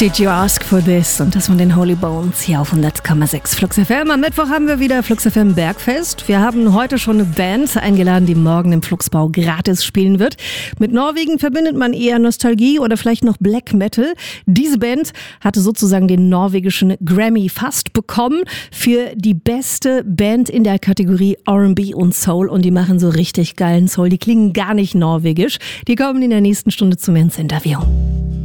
Did you ask for this? Und das von den Holy Bones hier auf 100,6 Flux FM. Am Mittwoch haben wir wieder Flux FM Bergfest. Wir haben heute schon eine Band eingeladen, die morgen im Fluxbau gratis spielen wird. Mit Norwegen verbindet man eher Nostalgie oder vielleicht noch Black Metal. Diese Band hatte sozusagen den norwegischen Grammy fast bekommen für die beste Band in der Kategorie R&B und Soul. Und die machen so richtig geilen Soul. Die klingen gar nicht norwegisch. Die kommen in der nächsten Stunde zu mir ins Interview.